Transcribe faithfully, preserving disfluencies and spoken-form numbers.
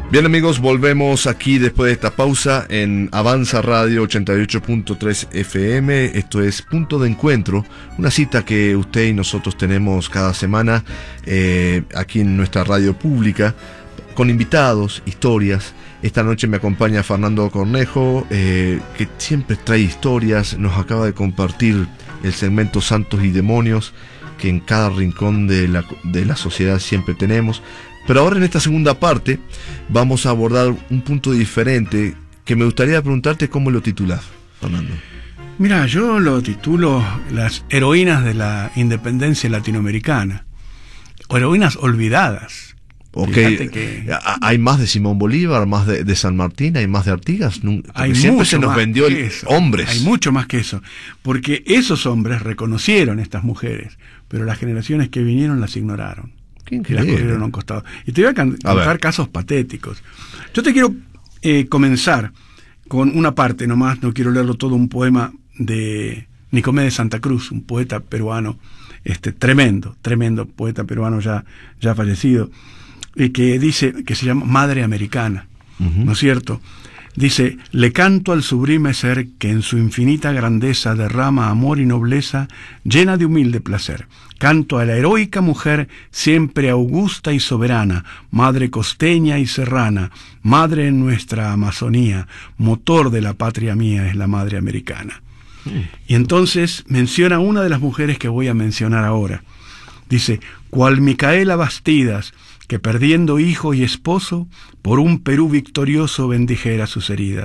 Bien amigos, volvemos aquí después de esta pausa en Avanza Radio ochenta y ocho punto tres F M. Esto es Punto de Encuentro, una cita que usted y nosotros tenemos cada semana eh, aquí en nuestra radio pública, con invitados, historias. Esta noche me acompaña Fernando Cornejo, eh, que siempre trae historias. Nos acaba de compartir el segmento Santos y Demonios, que en cada rincón de la, de la sociedad siempre tenemos. Pero ahora en esta segunda parte vamos a abordar un punto diferente que me gustaría preguntarte cómo lo titulás, Fernando. Mira, yo lo titulo Las heroínas de la independencia latinoamericana, o heroínas olvidadas. Ok, que hay más de Simón Bolívar, más de, de San Martín, hay más de Artigas. Hay siempre mucho se nos más vendió que el, eso. hombres. Hay mucho más que eso, porque esos hombres reconocieron estas mujeres, pero las generaciones que vinieron las ignoraron. Y las corrieron a un costado. Y te voy a, can- a contar casos patéticos. Yo te quiero eh, comenzar con una parte nomás, no quiero leerlo todo, un poema de Nicomedes Santa Cruz, un poeta peruano, este tremendo, tremendo poeta peruano ya, ya fallecido, y que dice, que se llama Madre Americana, uh-huh. ¿no es cierto? Dice: le canto al sublime ser que en su infinita grandeza derrama amor y nobleza llena de humilde placer. Canto a la heroica mujer siempre augusta y soberana, madre costeña y serrana, madre en nuestra Amazonía, motor de la patria mía es la madre americana. Mm. Y entonces menciona una de las mujeres que voy a mencionar ahora. Dice: cual Micaela Bastidas, que perdiendo hijo y esposo, por un Perú victorioso bendijera sus heridas.